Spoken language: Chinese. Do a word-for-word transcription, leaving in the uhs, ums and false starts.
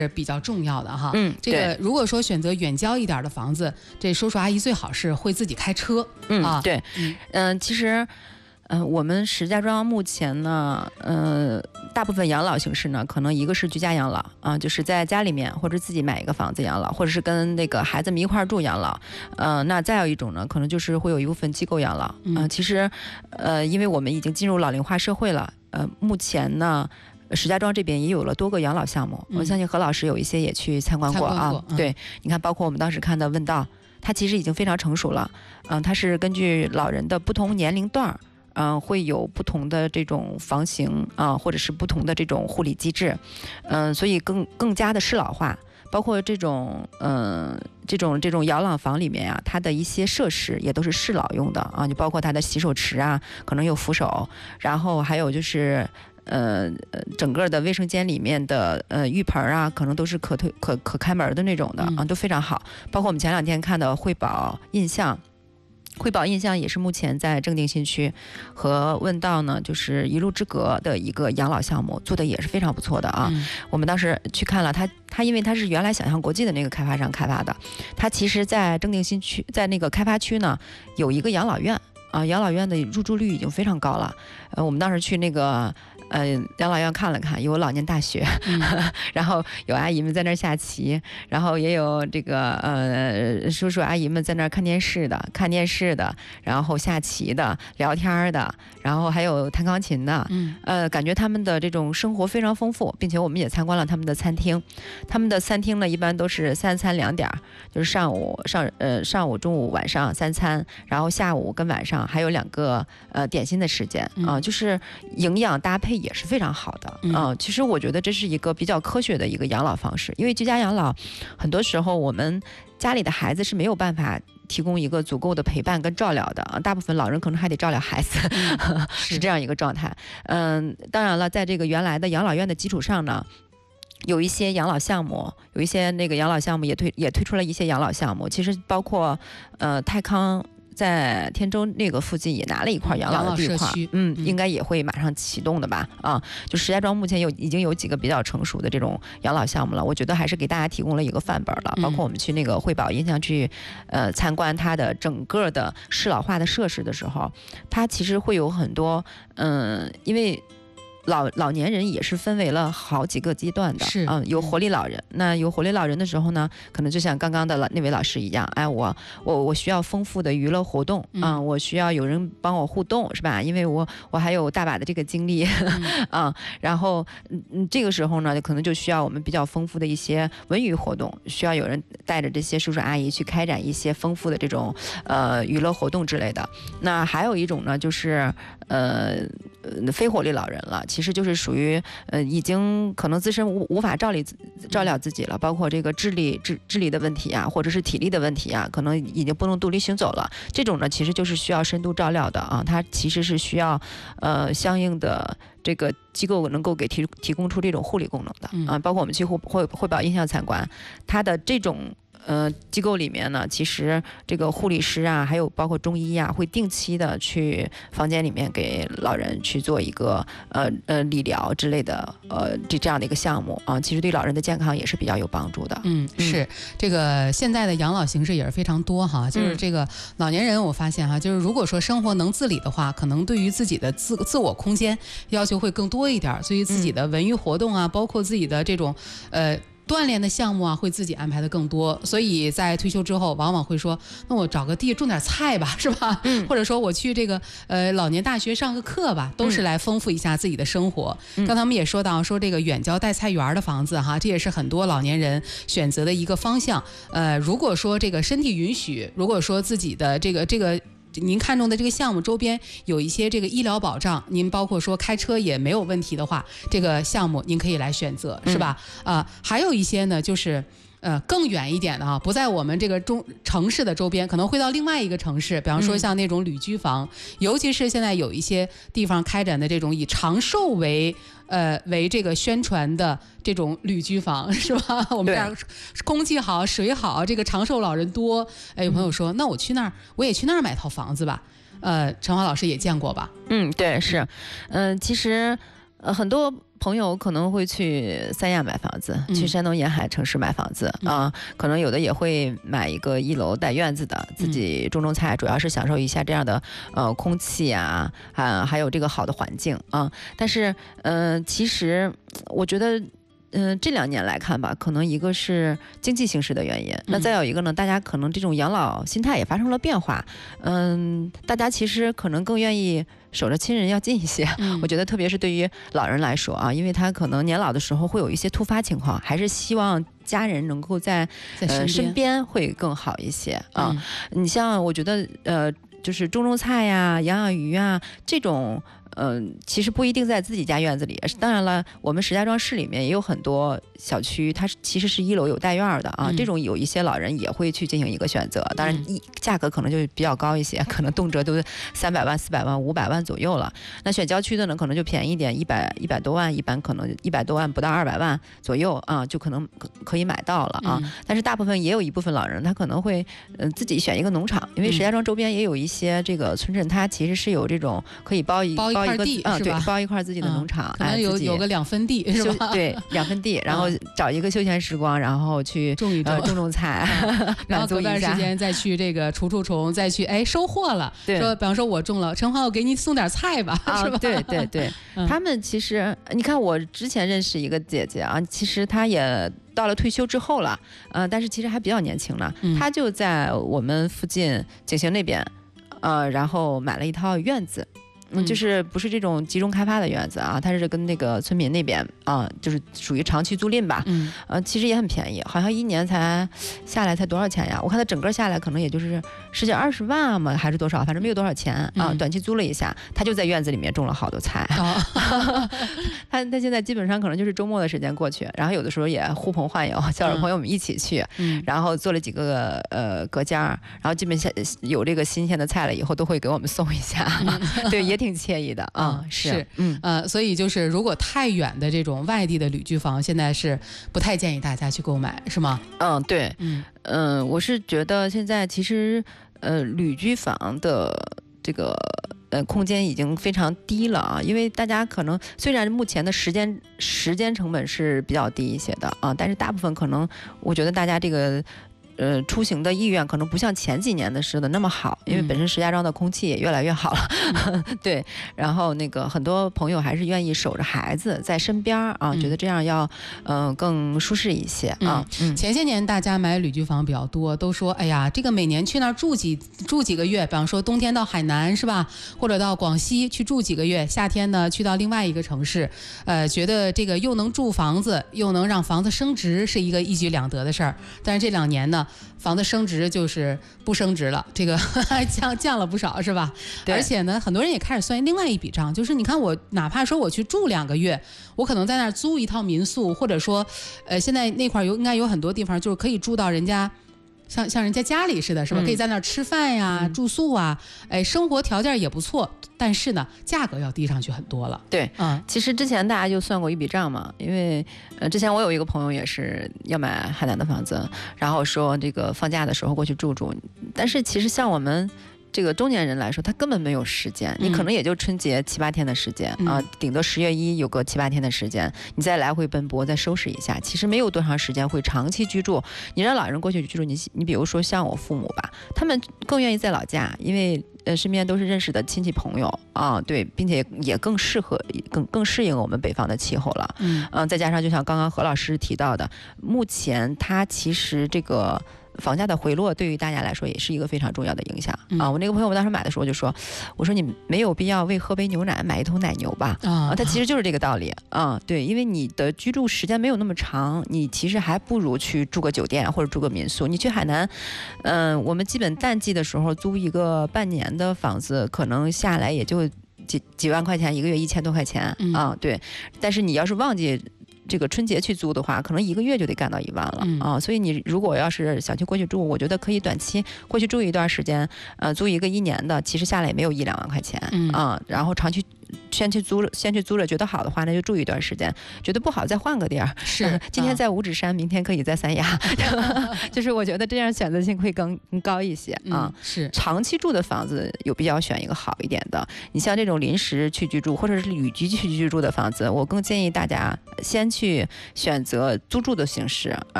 是比较重要的哈。 嗯， 这个如果说选择远郊一点的房子，这叔叔阿姨最好是会自己开车。 嗯， 啊， 对，嗯、呃，其实。嗯、呃，我们石家庄目前呢，呃，大部分养老形式呢，可能一个是居家养老啊、呃，就是在家里面或者自己买一个房子养老，或者是跟那个孩子们一块住养老。呃，那再有一种呢，可能就是会有一部分机构养老。嗯、呃，其实，呃，因为我们已经进入老龄化社会了，呃，目前呢。石家庄这边也有了多个养老项目，嗯、我相信何老师有一些也去参观过啊。 过嗯、 对，你看，包括我们当时看的问道，它其实已经非常成熟了。嗯、呃，它是根据老人的不同年龄段。嗯、呃，会有不同的这种房型啊、呃，或者是不同的这种护理机制，嗯、呃，所以更更加的适老化。包括这种嗯、呃，这种这种养老房里面啊，它的一些设施也都是适老用的啊，就包括它的洗手池啊，可能有扶手，然后还有就是。呃呃，整个的卫生间里面的呃浴盆啊，可能都是可推可可开门的那种的啊，都非常好。包括我们前两天看的惠宝印象。惠宝印象也是目前在正定新区和问道呢，就是一路之隔的一个养老项目，做的也是非常不错的啊。嗯、我们当时去看了它，它因为它是原来想象国际的那个开发商开发的，它其实在正定新区，在那个开发区呢有一个养老院啊，养老院的入住率已经非常高了。呃，我们当时去那个。呃，养老院看了看，有老年大学，嗯、然后有阿姨们在那儿下棋，然后也有这个呃叔叔阿姨们在那儿看电视的，看电视的，然后下棋的，聊天的，然后还有弹钢琴的，嗯，呃，感觉他们的这种生活非常丰富，并且我们也参观了他们的餐厅，他们的餐厅呢一般都是三餐两点，就是上午上呃上午、中午、晚上三餐，然后下午跟晚上还有两个呃点心的时间啊、呃，就是营养搭配。也是非常好的啊、嗯呃，其实我觉得这是一个比较科学的一个养老方式，因为居家养老，很多时候我们家里的孩子是没有办法提供一个足够的陪伴跟照料的啊，大部分老人可能还得照料孩子，嗯、是这样一个状态。嗯，当然了，在这个原来的养老院的基础上呢。有一些养老项目，有一些那个养老项目也推也推出了一些养老项目，其实包括呃泰康。在天州那个附近也拿了一块养老的地块，嗯，应该也会马上启动的吧？啊，就石家庄目前有已经有几个比较成熟的这种养老项目了，我觉得还是给大家提供了一个范本了。包括我们去那个惠宝印象去，呃，参观它的整个的适老化的设施的时候，它其实会有很多，嗯，因为。老老年人也是分为了好几个阶段的， 是嗯，有活力老人。那有活力老人的时候呢，可能就像刚刚的那位老师一样，哎，我我我需要丰富的娱乐活动啊、嗯，我需要有人帮我互动，是吧？因为我我还有大把的这个精力、嗯、啊。然后嗯，这个时候呢，可能就需要我们比较丰富的一些文娱活动，需要有人带着这些叔叔阿姨去开展一些丰富的这种呃娱乐活动之类的。那还有一种呢，就是呃非活力老人了。其实就是属于呃已经可能自身无无法照理照料自己了，包括这个智力智智力的问题啊，或者是体力的问题啊，可能已经不能独立行走了。这种呢，其实就是需要深度照料的啊，它其实是需要呃相应的这个机构能够给提提供出这种护理功能的啊，包括我们去惠惠惠宝印象参观，它的这种。呃，机构里面呢，其实这个护理师啊，还有包括中医啊，会定期的去房间里面给老人去做一个呃呃理疗之类的呃这这样的一个项目啊，其实对老人的健康也是比较有帮助的。 嗯，是、嗯、这个现在的养老形式也是非常多哈，就是这个老年人，我发现哈，就是如果说生活能自理的话，可能对于自己的自自我空间要求会更多一点，对于自己的文娱活动啊，包括自己的这种呃。锻炼的项目啊，会自己安排的更多，所以在退休之后，往往会说，那我找个地种点菜吧，是吧？嗯，或者说我去这个呃老年大学上个课吧，都是来丰富一下自己的生活。嗯、刚才我们也说到，说这个远郊带菜园的房子哈，这也是很多老年人选择的一个方向。呃，如果说这个身体允许，如果说自己的这个这个。您看中的这个项目周边有一些这个医疗保障，您包括说开车也没有问题的话，这个项目您可以来选择，是吧？啊、嗯呃，还有一些呢，就是呃更远一点的啊，不在我们这个中城市的周边，可能会到另外一个城市，比方说像那种旅居房，嗯、尤其是现在有一些地方开展的这种以长寿为呃为这个宣传的这种旅居房，是吧？我们这儿空气好，水好，这个长寿老人多。哎，有朋友说，嗯、那我去那儿，我也去那儿买套房子吧。呃，陈华老师也见过吧？ 嗯，对，是，嗯、呃，其实。 呃，很多朋友可能会去三亚买房子， 嗯、 去山东沿海城市买房子啊、 嗯呃，可能有的也会买一个一楼带院子的，自己种种菜，主要是享受一下这样的呃空气啊，啊，还有这个好的环境啊、呃。但是，嗯、呃，其实我觉得。嗯、呃，这两年来看吧，可能一个是经济形势的原因，那再有一个呢，大家可能这种养老心态也发生了变化。嗯，大家其实可能更愿意守着亲人要近一些。嗯、我觉得特别是对于老人来说啊，因为他可能年老的时候会有一些突发情况，还是希望家人能够在在身边、呃、 身边会更好一些啊。嗯、你像我觉得呃，就是种种菜呀、养养鱼啊这种。嗯、呃，其实不一定在自己家院子里。当然了，我们石家庄市里面也有很多小区，它其实是一楼有带院的啊。嗯、这种有一些老人也会去进行一个选择，当然一价格可能就比较高一些，可能动辄都三百万、四百万、五百万左右了。那选郊区的呢，可能就便宜一点，一百一百多万，一般可能一百多万不到二百万左右啊，就可能可以买到了啊。嗯、但是大部分也有一部分老人，他可能会嗯、呃、自己选一个农场，因为石家庄周边也有一些这个村镇，它其实是有这种可以包一包一。 包一个地嗯，对，包一块自己的农嗯、 场， 可能有、哎、有个两分地是吧？ 对，两分地，然后找一个休闲时光，然后去种一种、 呃、种种菜， 嗯、然后隔段时间再去这个除除虫，再去哎收获了。 对， 说比方说我种了，陈华，我给你送点菜吧， 啊、 是吧？ 对对对，嗯、他们其实你看，我之前认识一个姐姐啊，其实她也到了退休之后了，呃，但是其实还比较年轻呢，嗯、她就在我们附近景行那边，呃，然后买了一套院子。嗯，就是不是这种集中开发的院子啊，它是跟那个村民那边啊，就是属于长期租赁吧。嗯，呃，其实也很便宜，好像一年才下来才多少钱呀？我看它整个下来可能也就是十几二十万嘛，还是多少？反正没有多少钱啊。嗯、短期租了一下，他就在院子里面种了好多菜。哦、他他现在基本上可能就是周末的时间过去，然后有的时候也呼朋唤友，叫着朋友们一起去，嗯、然后做了几个呃隔间，然后基本上有这个新鲜的菜了以后，都会给我们送一下。嗯、对，也。挺惬意的啊、嗯， 是，嗯呃，所以就是如果太远的这种外地的旅居房，现在是不太建议大家去购买，是吗？ 嗯，对，嗯嗯、呃，我是觉得现在其实呃旅居房的这个呃空间已经非常低了啊，因为大家可能虽然目前的时间时间成本是比较低一些的啊，但是大部分可能我觉得大家这个。呃，出行的意愿可能不像前几年的似的那么好，因为本身石家庄的空气也越来越好了，嗯、对。然后那个很多朋友还是愿意守着孩子在身边啊，嗯、觉得这样要嗯、呃、更舒适一些啊。 嗯、前些年大家买旅居房比较多，都说哎呀，这个每年去那儿住几住几个月，比方说冬天到海南是吧，或者到广西去住几个月，夏天呢去到另外一个城市，呃，觉得这个又能住房子，又能让房子升值，是一个一举两得的事儿。但是这两年呢。房子升值就是不升值了，这个降降了不少，是吧？而且呢，很多人也开始算另外一笔账，就是你看我哪怕说我去住两个月，我可能在那儿租一套民宿，或者说，呃，现在那块有应该有很多地方就是可以住到人家。像像人家家里似的，是吧？嗯、可以在那儿吃饭呀、嗯、住宿啊，哎，生活条件也不错，但是呢，价格要低上去很多了。 对，嗯，其实之前大家就算过一笔账嘛，因为呃，之前我有一个朋友也是要买海南的房子，然后说这个放假的时候过去住住，但是其实像我们。这个中年人来说，他根本没有时间，你可能也就春节七八天的时间、嗯、啊，顶多十月一有个七八天的时间，你再来回奔波，再收拾一下，其实没有多长时间会长期居住。你让老人过去居住，你你比如说像我父母吧，他们更愿意在老家，因为呃身边都是认识的亲戚朋友啊，对，并且也更适合更更适应我们北方的气候了。嗯、呃，再加上就像刚刚何老师提到的，目前它其实这个。房价的回落对于大家来说也是一个非常重要的影响、嗯、啊！我那个朋友我当时买的时候就说，我说你没有必要为喝杯牛奶买一桶奶牛吧啊！它其实就是这个道理啊，对，因为你的居住时间没有那么长，你其实还不如去住个酒店或者住个民宿。你去海南，嗯、呃，我们基本淡季的时候租一个半年的房子，可能下来也就几几万块钱，一个月一千多块钱、嗯、啊，对。但是你要是旺季。这个春节去租的话，可能一个月就得干到一万了、嗯、啊！所以你如果要是想去过去住，我觉得可以短期过去住一段时间，呃，租一个一年的，其实下来也没有一两万块钱、嗯、啊。然后长期先去租，先去租了，觉得好的话那就住一段时间，觉得不好再换个地儿。 是， 今天在五指山，明天可以在三亚，就是我觉得这样选择性会更更高一些啊。 嗯、是， 长期住的房子有必要选一个好一点的。你像这种临时去居住或者是旅居去居住的房子，我更建议大家先去选择租住的形式。